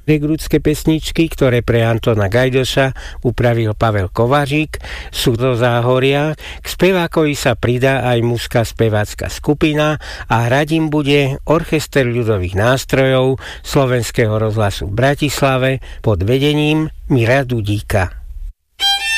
Grudské pesničky, ktoré pre Antona Gajdoša upravil Pavel Kovařík, sú do Záhoria. K spevákovi sa pridá aj mužská spevácka skupina a hrať im bude Orchester ľudových nástrojov Slovenského rozhlasu v Bratislave pod vedením Mira Dudíka.